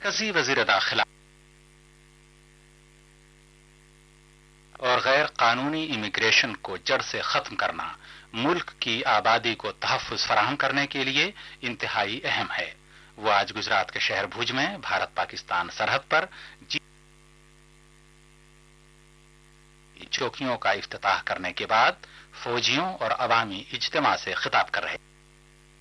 मरकजी वजीर दाखिला और गैर कानूनी इमिग्रेशन को जड़ से खत्म करना मुल्क की आबादी को तहफ्फुज फराहम करने के लिए इंतहाई अहम है। वो आज गुजरात के शहर भुज में भारत पाकिस्तान सरहद पर चौकियों का इफ्तिताह करने के बाद फौजियों और अवामी इज्तिमा से खिताब कर रहे